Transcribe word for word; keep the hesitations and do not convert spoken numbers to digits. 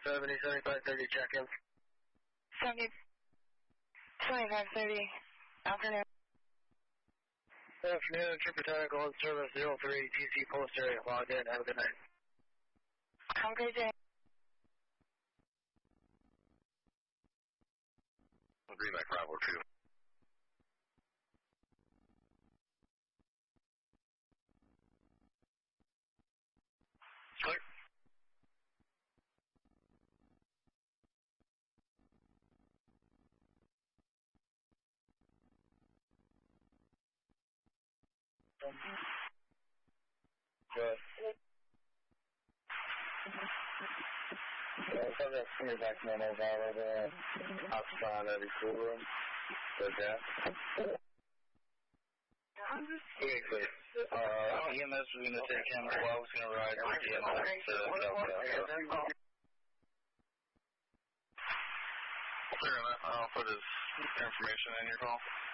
seventy, seventy-five thirty, check-in. seventy, twenty-five thirty, afternoon. Good afternoon, Trooper Tactical on service zero three, T C post area, logged in, have a good night. Have a great day. Green Light Bravo two. Clear. Good. Yeah, so that's coming back to my mobile over there. Outside of the cool room. Good, yeah. Okay, clear. Uh, E M S was going to take him, twelve was going to ride with E M S to Delta. Clear enough. I'll put his information in your call.